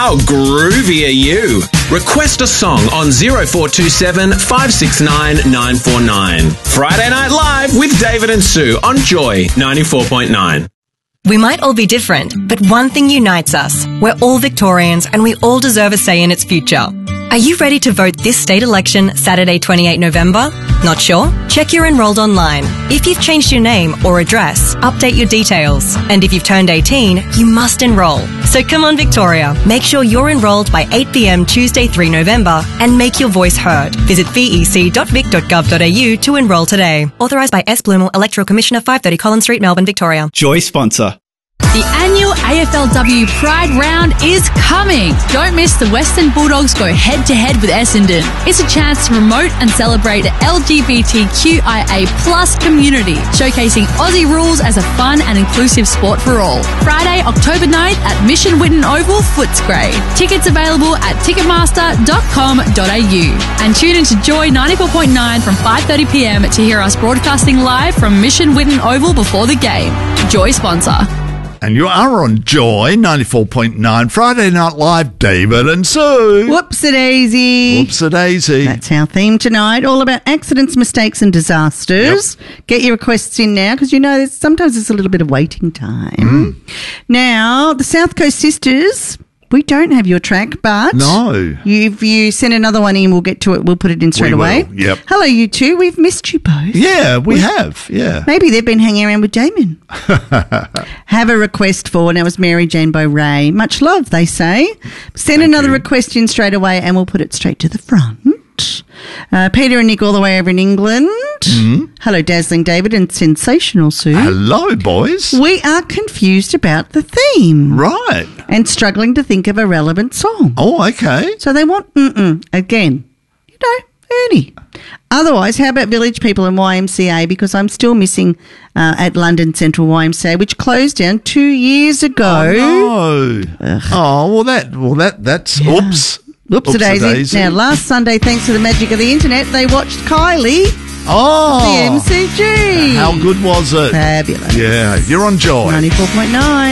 How groovy are you? Request a song on 0427 569 949. Friday Night Live with David and Sue on Joy 94.9. We might all be different, but one thing unites us. We're all Victorians and we all deserve a say in its future. Are you ready to vote this state election Saturday, 28 November? Not sure? Check you're enrolled online. If you've changed your name or address, update your details. And if you've turned 18, you must enrol. So come on, Victoria. Make sure you're enrolled by 8 p.m. Tuesday, 3 November and make your voice heard. Visit vec.vic.gov.au to enrol today. Authorised by S. Bloomer, Electoral Commissioner, 530 Collins Street, Melbourne, Victoria. Joy sponsor. The annual AFLW Pride Round is coming. Don't miss the Western Bulldogs go head-to-head with Essendon. It's a chance to promote and celebrate the LGBTQIA+ community, showcasing Aussie rules as a fun and inclusive sport for all. Friday, October 9th at Mission Whitten Oval, Footscray. Tickets available at ticketmaster.com.au. And tune into Joy 94.9 from 5:30pm to hear us broadcasting live from Mission Whitten Oval before the game. Joy sponsor. And you are on Joy 94.9, Friday Night Live, David and Sue. Whoops-a-daisy. Whoops-a-daisy. That's our theme tonight, all about accidents, mistakes and disasters. Yep. Get your requests in now because, you know, sometimes there's a little bit of waiting time. Now, the South Coast Sisters... We don't have your track, but if you send another one in, we'll get to it. We'll put it in straight away. Yep. Hello, you two. We've missed you both. Yeah, we have. Yeah. Maybe they've been hanging around with Damon. Have a request for, and that was Mary Jane by Ray. Much love, they say. Send another request in straight away, and we'll put it straight to the front. Peter and Nick all the way over in England. Hello, Dazzling David and Sensational Sue. Hello, boys. We are confused about the theme. Right. And struggling to think of a relevant song. Oh, okay. So they want again. You know, Ernie. Otherwise, how about Village People and YMCA? Because I'm still missing at London Central YMCA, which closed down 2 years ago. Oh, no. Oh, that's oops. Whoops-a-daisy. Now, last Sunday, thanks to the magic of the internet, they watched Kylie. Oh. The MCG. How good was it? Fabulous. Yeah, you're on Joy. 94.9.